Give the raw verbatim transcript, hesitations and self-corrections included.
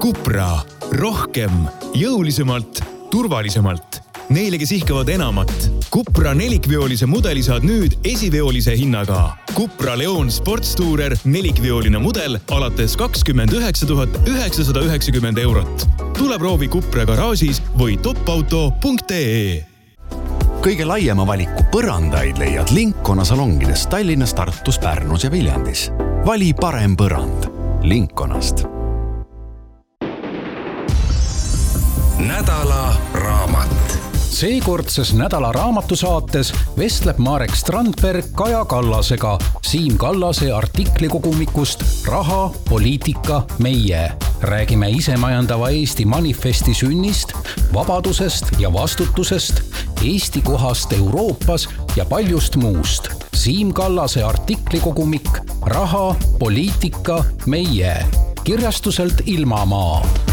Cupra. Rohkem, jõulisemalt, turvalisemalt. Neile, kes ihkavad enamat. Cupra nelikveolise mudeli saad nüüd esiveolise hinnaga. Cupra Leon Sportstourer nelikveoline mudel alates kakskümmend üheksa tuhat üheksasada üheksakümmend eurot. Tule proovi Cupra garaažis või topauto punkt ee. Kõige laiema valiku põrandaid leiad Linkona salongides Tallinnas, Tartus, Pärnus ja Viljandis. Vali parem põrand Linkonast. Nädala raamat. Seekordses nädala raamatusaates vestleb Marek Strandberg Kaja Kallasega Siim Kallase artiklikogumikust Raha, poliitika, meie. Räägime isemajandava Eesti manifesti sünnist, vabadusest ja vastutusest, Eesti kohast Euroopas ja paljust muust. Siim Kallase artiklikogumik Raha, poliitika, meie. Kirjastuselt Ilmamaa.